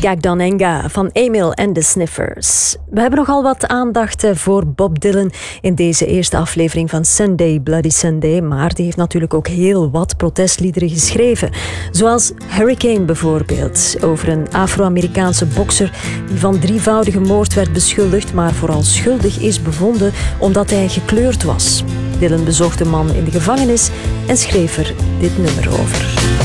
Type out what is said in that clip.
Gagdonenga van Emil en de Sniffers. We hebben nogal wat aandacht voor Bob Dylan in deze eerste aflevering van Sunday Bloody Sunday, maar die heeft natuurlijk ook heel wat protestliederen geschreven. Zoals Hurricane bijvoorbeeld, over een Afro-Amerikaanse bokser die van 3-voudige moord werd beschuldigd, maar vooral schuldig is bevonden omdat hij gekleurd was. Dylan bezocht de man in de gevangenis en schreef er dit nummer over.